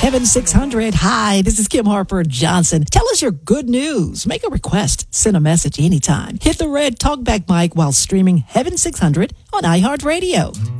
Heaven 600. Hi, this is Kim Harper Johnson. Tell us your good news. Make a request. Send a message anytime. Hit the red talkback mic while streaming Heaven 600 on iHeartRadio.